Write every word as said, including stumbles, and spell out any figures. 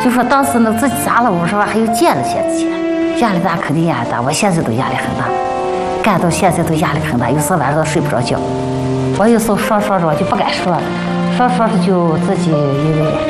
就说当时呢自己砸了五十万，还有借了些钱，压力大肯定压力大，我现在都压力很大，干到现在都压力很大，有时候晚上都睡不着觉。我有时候说说着我就不敢说了，说说着就自己因为